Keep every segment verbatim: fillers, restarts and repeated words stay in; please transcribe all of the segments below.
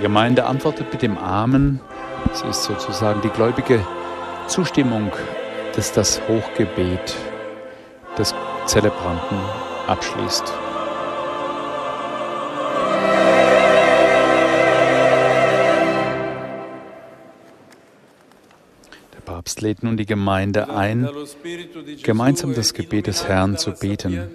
Gemeinde antwortet mit dem Amen. Es ist sozusagen die gläubige Zustimmung, dass das Hochgebet des Zelebranten abschließt. Der Papst lädt nun die Gemeinde ein, gemeinsam das Gebet des Herrn zu beten.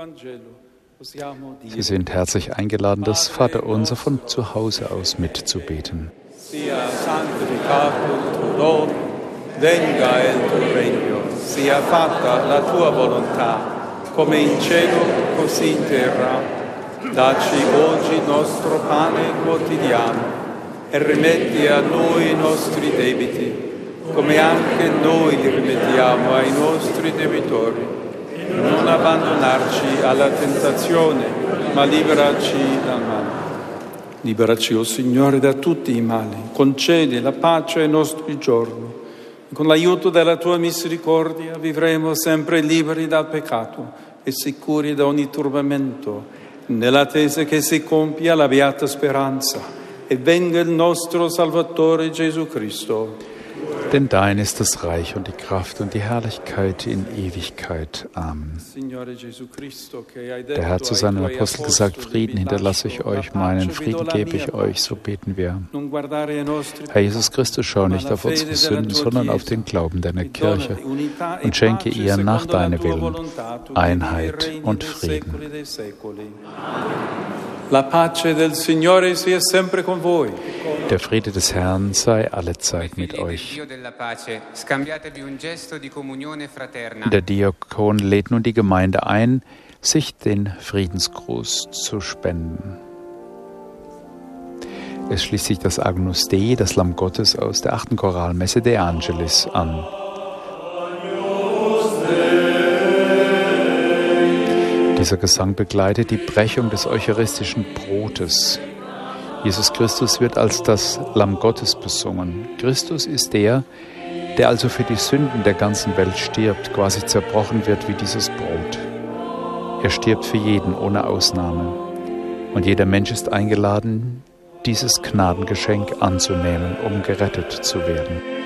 Sie sind herzlich eingeladen, das Vaterunser von zu Hause aus mitzubeten. Sia santificato il tuo nome, venga il tuo regno, sia fatta la tua volontà, come in cielo, così in terra. Dacci oggi il nostro pane quotidiano e rimetti a noi i nostri debiti, come anche noi li rimettiamo ai nostri debitori. Non abbandonarci alla tentazione, ma liberaci dal male. Liberaci, o Signore, da tutti i mali. Concedi la pace ai nostri giorni. Con l'aiuto della tua misericordia vivremo sempre liberi dal peccato e sicuri da ogni turbamento, nell'attesa che si compia la beata speranza e venga il nostro Salvatore Gesù Cristo. Denn dein ist das Reich und die Kraft und die Herrlichkeit in Ewigkeit. Amen. Der Herr zu seinem Apostel gesagt, Frieden hinterlasse ich euch, meinen Frieden gebe ich euch, so beten wir. Herr Jesus Christus, schau nicht auf unsere Sünden, sondern auf den Glauben deiner Kirche und schenke ihr nach deinem Willen Einheit und Frieden. La pace del Signore sia sempre con voi. Der Friede des Herrn sei allezeit mit euch. Der Diakon lädt nun die Gemeinde ein, sich den Friedensgruß zu spenden. Es schließt sich das Agnus Dei, das Lamm Gottes, aus der achten Choralmesse De Angelis an. Dieser Gesang begleitet die Brechung des eucharistischen Brotes. Jesus Christus wird als das Lamm Gottes besungen. Christus ist der, der also für die Sünden der ganzen Welt stirbt, quasi zerbrochen wird wie dieses Brot. Er stirbt für jeden ohne Ausnahme. Und jeder Mensch ist eingeladen, dieses Gnadengeschenk anzunehmen, um gerettet zu werden.